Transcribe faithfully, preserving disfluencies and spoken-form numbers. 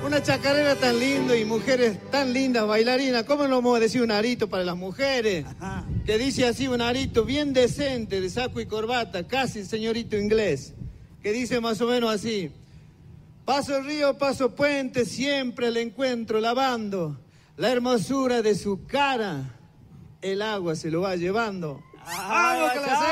una chacarera tan lindo y mujeres tan lindas, bailarinas. ¿Cómo no vamos a decir un arito para las mujeres? Ajá. Que dice así, un arito bien decente, de saco y corbata, casi señorito inglés. Que dice más o menos así: paso el río, paso puente, siempre le encuentro lavando. La hermosura de su cara, el agua se lo va llevando. ¡Vamos, que la